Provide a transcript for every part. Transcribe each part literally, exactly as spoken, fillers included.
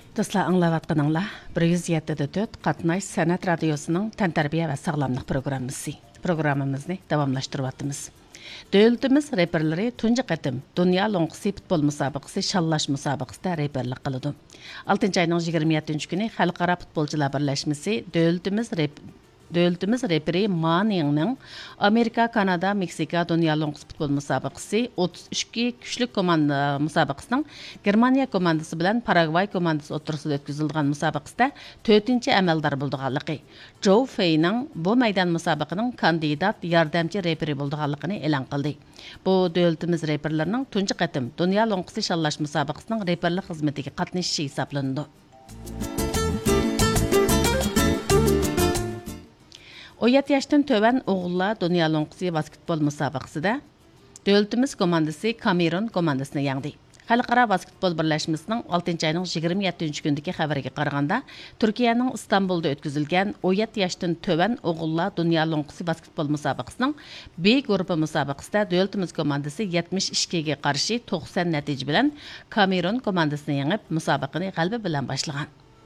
Dostlar, аңлаватқаныңла bir yuz yetti nöqte dört Qatnaş Sənət Radiosunun Təntarbiyə və Sağlamlıq proqramımızı. Proqramımızı davamlaşdırıvatımız. Dövlətimiz reperləri tuncu qətim Dünya Lonqisi futbol müsabiqəsi şallaş müsabiqəsində reperlik qılıdı. altıncı ayının yigirma yedinci günü Xalqara Futbolçular Birləşməsi dövlətimiz rep Dövlətimiz reperi Maning'nin Amerika, Kanada, Meksika Dünya Lonqisi futbol müsabiqəsi otuz ikki küçlük komanda müsabiqəsinin Germaniya komandası bilan Paragvay komandası o'rtasida o'tkazilgan müsabiqəsində to'rtinchi amaldor bo'lganligi, Joe Fey'nin bu meydan müsabiqənin kandidat yardımcı reperi bo'lganligini e'lon qildi. Bu dövlətimiz reperlərinin tuncu qatim Dünya Lonqisi şallash müsabiqəsinin reperlik xizmatiga qatnashishi hisoblanadi. on yetti yaşdan töven oğullar Dünya Lonqisi basketbol müsabiqəsində dövlətimiz komandası Kamerun komandasını yendi. Xalqara Basketbol Birləşməsinin altıncı ayının yigirma yedinci gündəki xəbəriga qaraganda, Türkiyənin İstanbulda ötküzülgən on yetti yaşdan töven oğullar Dünya Lonqisi basketbol müsabiqəsinin B qrupu müsabiqəsində dövlətimiz komandası yetmiş ikkiga qarşı to'qson nəticə bilan Kamerun komandasını yengib müsabiqəni qələbə bilan başlagan.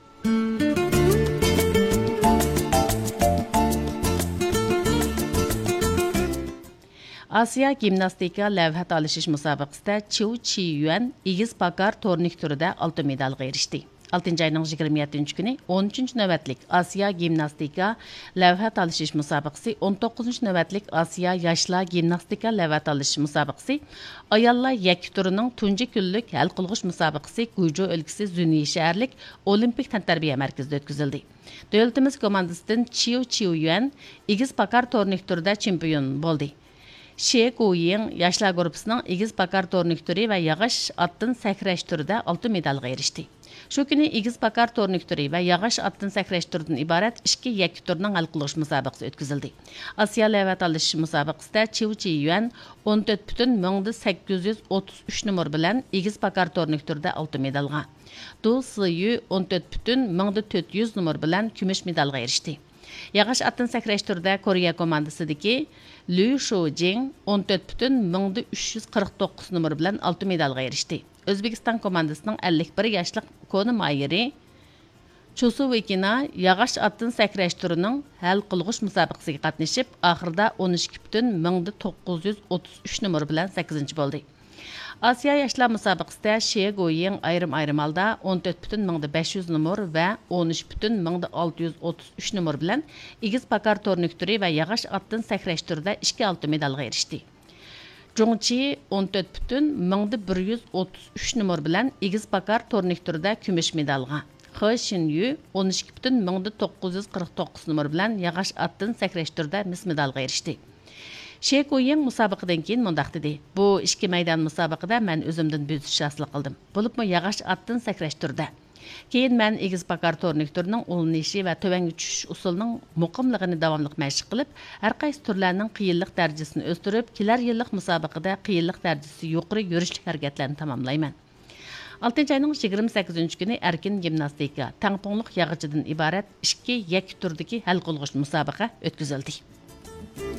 Asiya gimnastika lavha talashish musobaqasida Chiu Chi-yuan egiz pakar tornik turida oltin medalga erishdi. altıncı ayının yigirma yedinci günü on uchinchi navbatlik Asiya gimnastika lavha talashish musobaqasi o'n to'qqizinchi navbatlik Asiya yoshlar gimnastika lavha talashish musobaqasi ayollar yakka turining tunji kunlik hal qilg'ish musobaqasi Guizhou o'lkasi Zunyi shaharlik Olimpik tantarbiya markazida o'tkazildi. Davlatimiz komandasidan Chiu Chi-yuan egiz pakar tornik turida chempion bo'ldi. She Guiying yoshlar guruhining egiz pakar tornik turi va yog'och otdan sakrash turida oltin medalga erishdi. Shu kuni egiz pakar tornik turi va yog'och otdan sakrash turidan iborat ikki yakka turning hal qilish musobaqasi o'tkazildi. Osiyo lavha talashish musobaqasida Chiu Chi-yuan o'n to'rt butun ming sakkiz yuz o'ttiz uch numar bilan egiz pakar tornik turida oltin medalga, Du Siyu o'n to'rt butun ming to'rt yuz numar bilan kumush medalga erishdi. Yog'och otdan sakrash turida Koreya komandasidagi Liu Shujing o'n to'rt butun ming uch yuz qirq to'qqiz numar bilan oltin medalga erishdi. O'zbekiston komandasining ellik bir yoshlik koni mayiri Chosu Vekina yog'och otdan sakrash turining hal qilg'ish musobaqasiga qatnashib, oxirida o'n ikki butun ming to'qqiz yuz o'ttiz uch numar bilan sakkizinchi bo'ldi. Asiya yoshlar musobaqasida She Guiying ayrim-ayrim holda o'n to'rt butun ming besh yuz numar va o'n uch butun ming olti yuz o'ttiz uch numar bilan egiz pakar tornik turi va yog'och otdan sakrash turida ikki oltin medalga erishdi. Jongchi o'n to'rt butun ming bir yuz o'ttiz uch numar bilan egiz pakar tornik turida kumush medalga, He Shinyu o'n ikki butun ming to'qqiz yuz qirq to'qqiz numar bilan yog'och otdan sakrash turida mis medalga erishdi. She Guiying musobaqadan keyin mundaq dedi: "Bu ikki maydon musobaqada men o'zimdan bo'zish hosil qildim. Bo'libmi yog'och otdan sakrash turida. Keyin men egiz pakar tornik turining ulanishi va tövanga tushish usulining muqimligini davomli mashq qilib, har qaysi turlarning qiyinlik darajasini o'stirib, kelar yillik musobaqada qiyinlik darajasi yuqori yurishlik harakatlarini tamomlayman." oltinchi ayning yigirma sakkizinchi kuni erkin gimnastika tangpongliq yog'ochidan iborat ikki yakka turdagi hal qilg'ish musobaqa o'tkazildi.